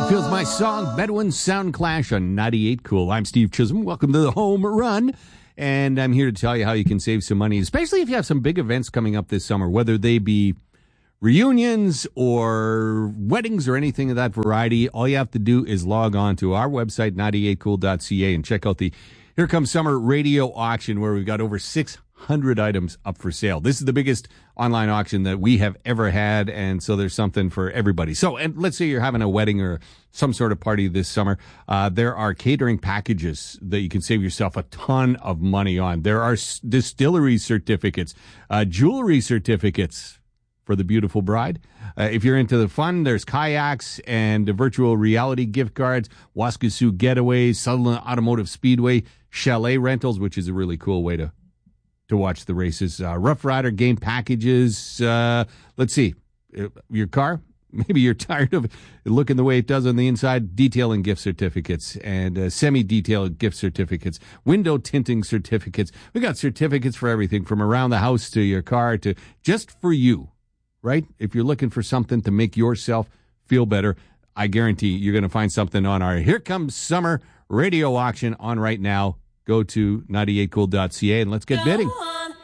Feels My Song, Bedouin Sound Clash on 98 Cool. I'm Steve Chisholm. Welcome to the Home Run. And I'm here to tell you how you can save some money, especially if you have some big events coming up this summer, whether they be reunions or weddings or anything of that variety. All you have to do is log on to our website, 98cool.ca, and check out the Here Comes Summer radio auction, where we've got over 600 items up for sale. This is the biggest online auction that we have ever had, and so there's something for everybody. So, and let's say you're having a wedding or some sort of party this summer. There are catering packages that you can save yourself a ton of money on. There are distillery certificates, jewelry certificates for the beautiful bride. If you're into the fun, there's kayaks and virtual reality gift cards, Waskesiu Getaways, Sutherland Automotive Speedway, chalet rentals, which is a really cool way to watch the races, Rough Rider game packages. Let's see, your car, maybe you're tired of looking the way it does on the inside, detailing gift certificates and semi-detailed gift certificates, window tinting certificates. We got certificates for everything from around the house to your car to just for you. Right? If you're looking for something to make yourself feel better, I guarantee you're going to find something on our Here Comes Summer radio auction on right now. Go to 98cool.ca and let's get bidding.